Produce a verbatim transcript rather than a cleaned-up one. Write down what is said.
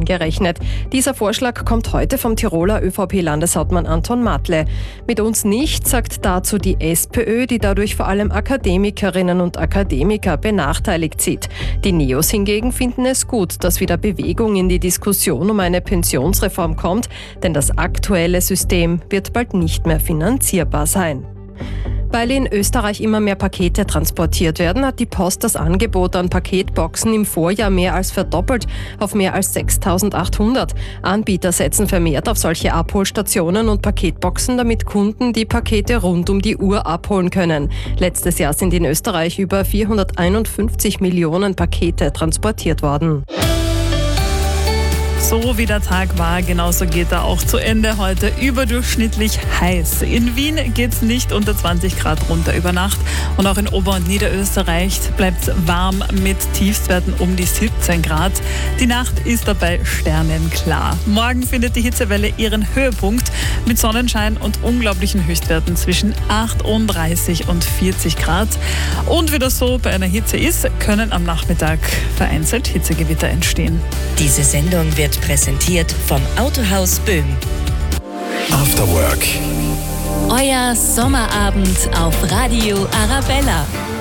eingerechnet. Dieser Vorschlag kommt heute vom Tiroler ÖVP-Landeshauptmann Anton Matle. Mit uns nicht, sagt dazu die SPÖ, die dadurch vor allem Akademikerinnen und Akademiker benachteiligt sieht. Die Neos hingegen finden es gut, dass wieder Bewegung in die Diskussion um eine Pensionsreform kommt, denn das aktuelle System wird bald nicht mehr finanzierbar sein. Weil in Österreich immer mehr Pakete transportiert werden, hat die Post das Angebot an Paketboxen im Vorjahr mehr als verdoppelt auf mehr als sechstausendachthundert. Anbieter setzen vermehrt auf solche Abholstationen und Paketboxen, damit Kunden die Pakete rund um die Uhr abholen können. Letztes Jahr sind in Österreich über vierhunderteinundfünfzig Millionen Pakete transportiert worden. So wie der Tag war, genauso geht er auch zu Ende heute. Überdurchschnittlich heiß. In Wien geht es nicht unter zwanzig Grad runter über Nacht. Und auch in Ober- und Niederösterreich bleibt es warm mit Tiefstwerten um die siebzehn Grad. Die Nacht ist dabei sternenklar. Morgen findet die Hitzewelle ihren Höhepunkt mit Sonnenschein und unglaublichen Höchstwerten zwischen achtunddreißig und vierzig Grad. Und wie das so bei einer Hitze ist, können am Nachmittag vereinzelt Hitzegewitter entstehen. Diese Sendung wird präsentiert vom Autohaus Böhm. After Work. Euer Sommerabend auf Radio Arabella.